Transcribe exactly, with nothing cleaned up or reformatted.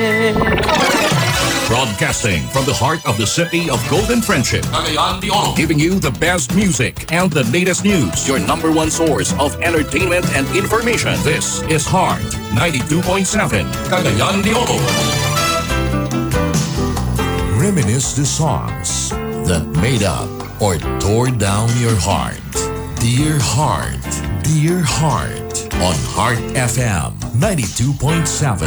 Broadcasting from the heart of the city of Golden Friendship, Cagayan de Oro, giving you the best music and the latest news. Your number one source of entertainment and information. This is Heart ninety-two point seven, Cagayan de Oro. Reminisce the songs that made up or tore down your heart. Dear Heart, Dear Heart on Heart F M ninety-two point seven.